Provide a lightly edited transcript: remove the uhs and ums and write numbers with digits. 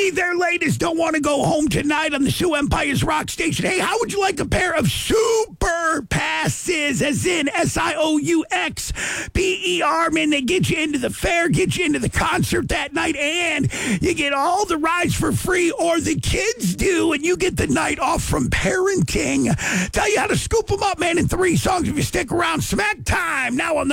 Hey there, ladies. Don't want to go home tonight on the Sioux Empire's Rock Station. Hey, how would you like a pair of super passes, as in SIOUXPER? Man, they get you into the fair, get you into the concert that night, and you get all the rides for free, or the kids do, and you get the night off from parenting. Tell you how to scoop them up, man, in 3 songs if you stick around. Smack Time, now on the